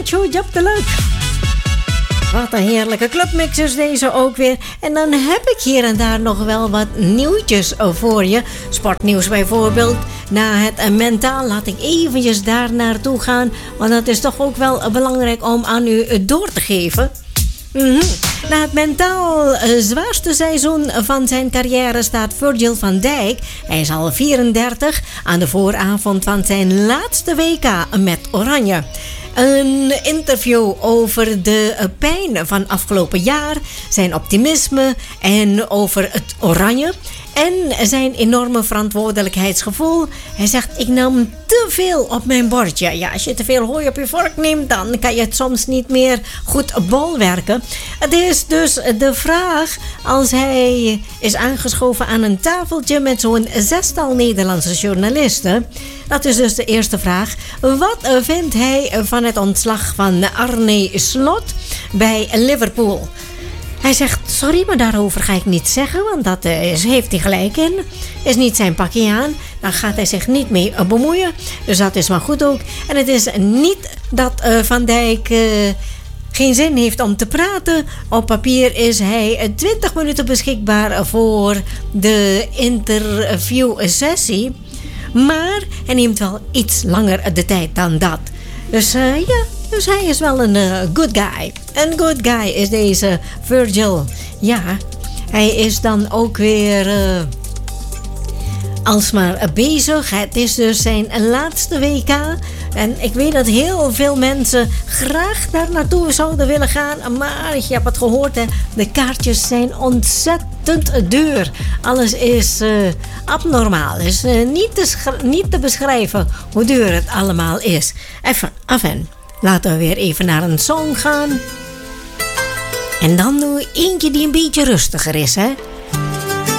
Jop de Leuk. Wat een heerlijke clubmix is deze ook weer. En dan heb ik hier en daar nog wel wat nieuwtjes voor je. Sportnieuws bijvoorbeeld. Na het mentaal laat ik eventjes daar naartoe gaan. Want dat is toch ook wel belangrijk om aan u door te geven. Na het mentaal zwaarste seizoen van zijn carrière staat Virgil van Dijk. Hij is al 34 aan de vooravond van zijn laatste WK met Oranje. Een interview over de pijn van afgelopen jaar, zijn optimisme en over het Oranje en zijn enorme verantwoordelijkheidsgevoel. Hij zegt, ik nam te veel op mijn bordje. Ja, als je te veel hooi op je vork neemt, dan kan je het soms niet meer goed bolwerken. Het is dus de vraag, als hij is aangeschoven aan een tafeltje met zo'n 6-tal Nederlandse journalisten. Dat is dus de eerste vraag. Wat vindt hij van het ontslag van Arne Slot bij Liverpool? Hij zegt, sorry, maar daarover ga ik niet zeggen, want dat heeft hij gelijk in. Is niet zijn pakje aan, dan gaat hij zich niet mee bemoeien. Dus dat is maar goed ook. En het is niet dat Van Dijk geen zin heeft om te praten. Op papier is hij 20 minuten beschikbaar voor de interviewsessie. Maar hij neemt wel iets langer de tijd dan dat. Dus dus hij is wel een good guy. Een good guy is deze Virgil. Ja, hij is dan ook weer alsmaar bezig. Het is dus zijn laatste WK. En ik weet dat heel veel mensen graag daar naartoe zouden willen gaan. Maar je hebt het gehoord, hè, de kaartjes zijn ontzettend duur. Alles is abnormaal. Het is niet te beschrijven hoe duur het allemaal is. Even af en. Laten we weer even naar een song gaan. En dan doe eentje die een beetje rustiger is, hè.